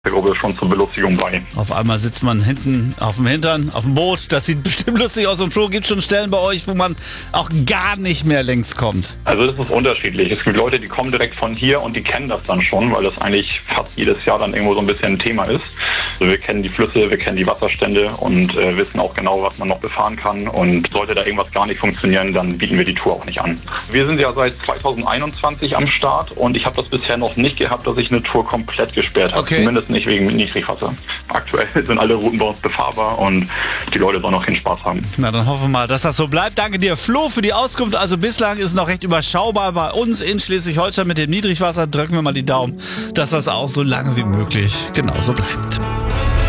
Der Gruppe schon zur Belustigung bei. Auf einmal sitzt man hinten auf dem Hintern, auf dem Boot. Das sieht bestimmt lustig aus. Und Flo, gibt schon Stellen bei euch, wo man auch gar nicht mehr längs kommt? Also das ist unterschiedlich. Es gibt Leute, die kommen direkt von hier und die kennen das dann schon, weil das eigentlich fast jedes Jahr dann irgendwo so ein bisschen ein Thema ist. Also wir kennen die Flüsse, wir kennen die Wasserstände und wissen auch genau, was man noch befahren kann. Und sollte da irgendwas gar nicht funktionieren, dann bieten wir die Tour auch nicht an. Wir sind ja seit 2021 am Start und ich habe das bisher noch nicht gehabt, dass ich eine Tour komplett gesperrt habe. Okay. Zumindest nicht wegen Niedrigwasser. Aktuell sind alle Routen bei uns befahrbar und die Leute sollen noch den Spaß haben. Na, dann hoffen wir mal, dass das so bleibt. Danke dir, Flo, für die Auskunft. Also bislang ist es noch recht überschaubar bei uns in Schleswig-Holstein mit dem Niedrigwasser. Drücken wir mal die Daumen, dass das auch so lange wie möglich genauso bleibt.